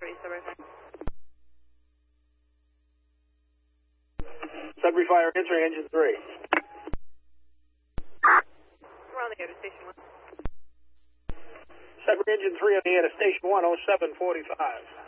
Sudbury Fire answering engine 3. We're on the air to station 1. Sudbury engine 3 on the air to station 1, 0745.